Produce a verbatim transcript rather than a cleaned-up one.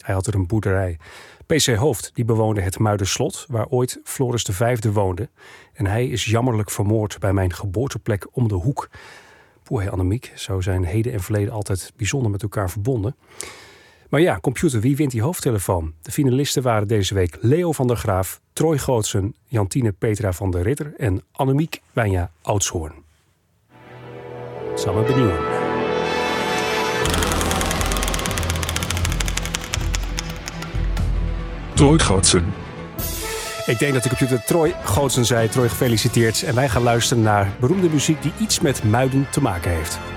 Hij had er een boerderij. P C Hoofd die bewoonde het Muiderslot, waar ooit Floris de Vijfde woonde. En hij is jammerlijk vermoord bij mijn geboorteplek om de hoek. Poeh, hey Annemiek, zo zijn heden en verleden altijd bijzonder met elkaar verbonden. Maar ja, computer, wie wint die hoofdtelefoon? De finalisten waren deze week Leo van der Graaf, Troy Gootsen, Jantine Petra van der Ritter en Annemiek Wijnja Oudshoorn. Het zal me benieuwen. Troy Gootsen. Ik denk dat de computer Troy Gootsen zei. Troy, gefeliciteerd. En wij gaan luisteren naar beroemde muziek die iets met Muiden te maken heeft.